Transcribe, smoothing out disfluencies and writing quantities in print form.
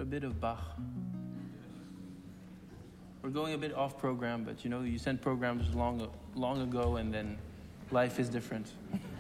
bit of Bach. We're going a bit off program, but you know, you sent programs long ago, and then life is different.